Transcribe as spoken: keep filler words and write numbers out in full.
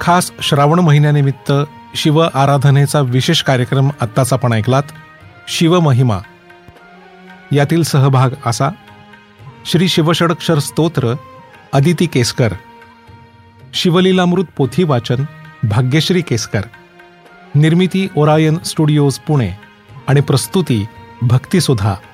खास श्रावण महिन्यानिमित्त शिव आराधनेचा विशेष कार्यक्रम आत्ताच आपण ऐकलात. शिवमहिमा यातील सहभाग असा: श्री शिवषडक्षर स्तोत्र अदिती केसकर, शिवलीलामृत पोथी वाचन भाग्यश्री केसकर, निर्मिती ओरायन स्टुडिओज पुणे आणि प्रस्तुती भक्तिसुधा.